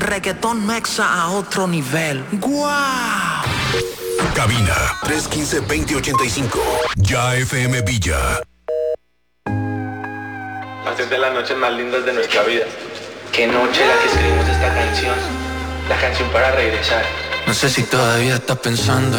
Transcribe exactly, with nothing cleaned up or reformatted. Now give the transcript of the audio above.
reggaetón mexa a otro nivel. ¡Guau! Cabina tres uno cinco, dos cero ocho cinco. Ya F M Villa. Hacer de las noches más lindas de nuestra vida. Qué noche la que escribimos esta canción. La canción para regresar. No sé si todavía estás pensando